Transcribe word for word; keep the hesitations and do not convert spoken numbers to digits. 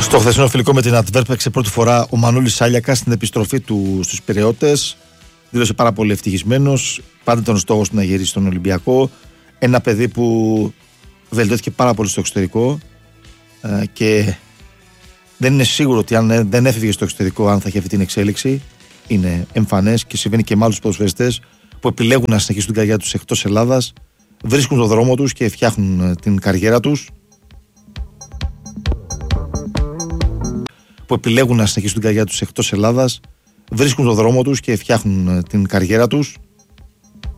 Στο χθεσινό φιλικό με την Αντβέρπ παίξε πρώτη φορά ο Μανούλης Σάλιακας στην επιστροφή του στους Πειραιώτες. Δήλωσε πάρα πολύ ευτυχισμένος. Πάντα τον στόχο του να γυρίσει στον Ολυμπιακό. Ένα παιδί που βελτιώθηκε πάρα πολύ στο εξωτερικό ε, και δεν είναι σίγουρο ότι αν δεν έφευγε στο εξωτερικό, αν θα είχε αυτή την εξέλιξη. Είναι εμφανές και συμβαίνει και με άλλους ποδοσφαιριστές που επιλέγουν να συνεχίσουν την καριέρα τους εκτός Ελλάδας, βρίσκουν τον δρόμο τους και φτιάχνουν την καριέρα τους. Που επιλέγουν να συνεχίσουν την καριέρα τους εκτός Ελλάδας, βρίσκουν τον δρόμο τους και φτιάχνουν την καριέρα τους.